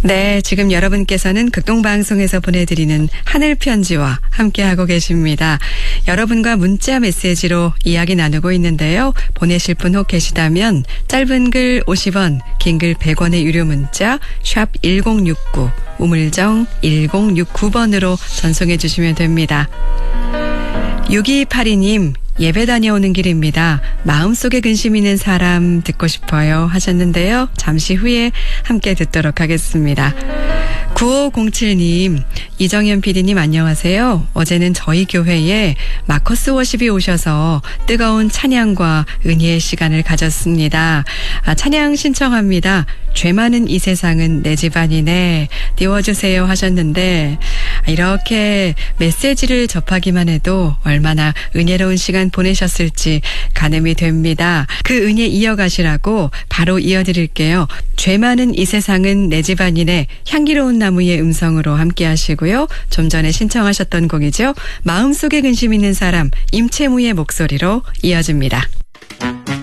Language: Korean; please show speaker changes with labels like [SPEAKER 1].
[SPEAKER 1] 네, 지금 여러분께서는 극동방송에서 보내드리는 하늘편지와 함께하고 계십니다. 여러분과 문자 메시지로 이야기 나누고 있는데요. 보내실 분 혹 계시다면 짧은 글 50원, 긴 글 100원의 유료 문자 샵 1069, 우물정 1069번으로 전송해 주시면 됩니다. 6282님, 예배 다녀오는 길입니다. 마음속에 근심 있는 사람 듣고 싶어요 하셨는데요. 잠시 후에 함께 듣도록 하겠습니다. 9507님, 이정현 PD님 안녕하세요. 어제는 저희 교회에 마커스 워십이 오셔서 뜨거운 찬양과 은혜의 시간을 가졌습니다. 찬양 신청합니다. 죄 많은 이 세상은 내 집안이네. 띄워주세요 하셨는데 이렇게 메시지를 접하기만 해도 얼마나 은혜로운 시간 보내셨을지 가늠이 됩니다. 그 은혜 이어가시라고 바로 이어드릴게요. 죄 많은 이 세상은 내 집안이네. 향기로운 나무의 음성으로 함께 하시고요. 좀 전에 신청하셨던 곡이죠. 마음속에 근심 있는 사람 임채무의 목소리로 이어집니다.